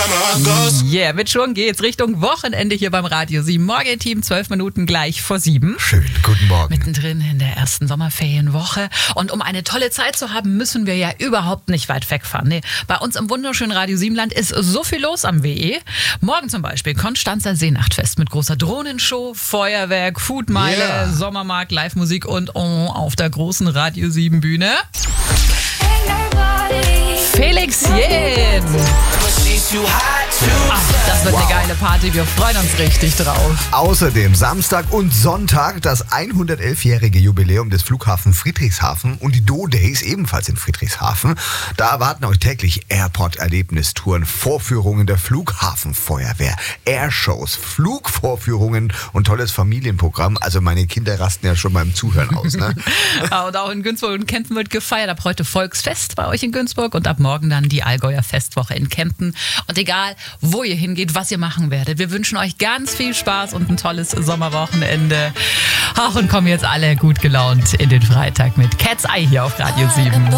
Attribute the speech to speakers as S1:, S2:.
S1: Yeah, mit schon geht's Richtung Wochenende hier beim Radio 7. Morgen-Team, 12 Minuten gleich vor 7.
S2: Schön, guten Morgen.
S1: Mittendrin in der ersten Sommerferienwoche. Und um eine tolle Zeit zu haben, müssen wir ja überhaupt nicht weit wegfahren. Nee, bei uns im wunderschönen Radio 7-Land ist so viel los am WE. Morgen zum Beispiel Konstanzer Seenachtfest mit großer Drohnenshow, Feuerwerk, Foodmeile, Sommermarkt, Live-Musik und auf der großen Radio 7 Bühne Felix Jähn. Ach, das wird eine geile Party, wir freuen uns richtig drauf.
S2: Außerdem Samstag und Sonntag das 111-jährige Jubiläum des Flughafen Friedrichshafen und die Do-Days ebenfalls in Friedrichshafen. Da erwarten euch täglich Airport-Erlebnistouren, Vorführungen der Flughafenfeuerwehr, Airshows, Flugvorführungen und tolles Familienprogramm. Also meine Kinder rasten ja schon beim Zuhören aus. Ne?
S1: Und auch in Günzburg und Kempten wird gefeiert. Ab heute Volksfest bei euch in Günzburg und ab morgen dann die Allgäuer Festwoche in Kempten. Und egal, wo ihr hingeht, was ihr machen werdet, wir wünschen euch ganz viel Spaß und ein tolles Sommerwochenende. Ach, und kommen jetzt alle gut gelaunt in den Freitag mit Cat's Eye hier auf Radio 7.